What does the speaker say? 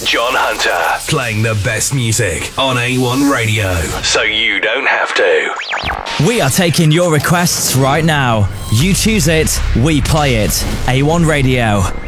John Hunter, playing the best music on A1 Radio, so you don't have to. We are taking your requests right now. You choose it, we play it. A1 Radio.